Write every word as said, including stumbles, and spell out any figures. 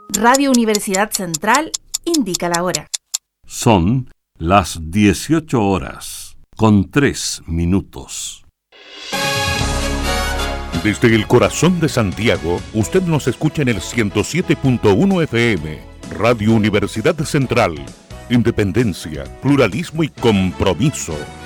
Radio Universidad Central indica la hora. Son las dieciocho horas, con tres minutos. Desde el corazón de Santiago, usted nos escucha en el ciento siete punto uno F M. Radio Universidad Central. Independencia, pluralismo y compromiso.